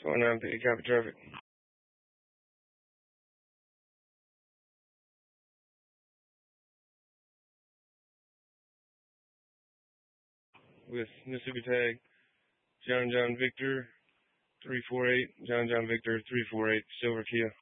4950, copy traffic. With Mississippi tag, John Victor 348, John Victor 348, Silver Kia.